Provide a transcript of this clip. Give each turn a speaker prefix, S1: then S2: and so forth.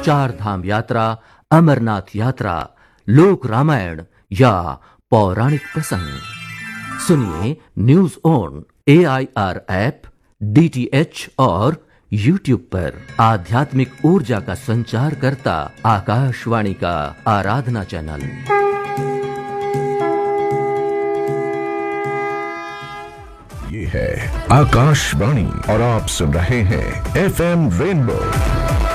S1: चार धाम यात्रा, अमरनाथ यात्रा, लोक रामायण या पौराणिक प्रसंग। सुनिए news on AIR app, DTH और YouTube पर। आध्यात्मिक ऊर्जा का संचार करता आकाशवाणी का आराधना चैनल।
S2: ये है आकाशवाणी और आप सुन रहे हैं FM रेनबो।